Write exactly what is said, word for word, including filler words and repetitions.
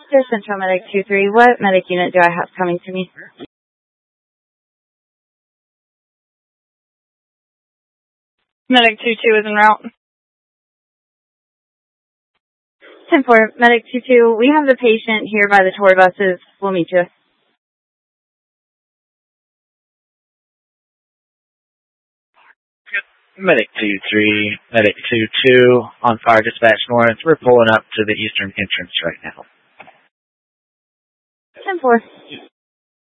Here's Central Medic two three. What medic unit do I have coming to me? Medic two two is en route. ten four, Medic two two. We have the patient here by the tour buses. We'll meet you. Medic two three, Medic two two, on fire dispatch north. We're pulling up to the eastern entrance right now. ten four.